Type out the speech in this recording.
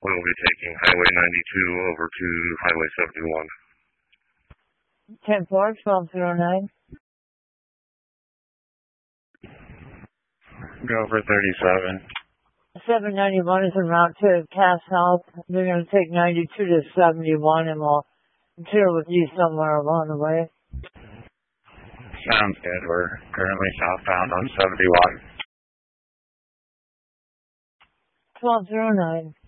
We'll be taking Highway 92 over to Highway 71. 10-4, 1209. Go for 37. 791 is en route to Cass Health. They're going to take 92 to 71, and we'll clear with you somewhere along the way. Sounds good. We're currently southbound on 71. 1209.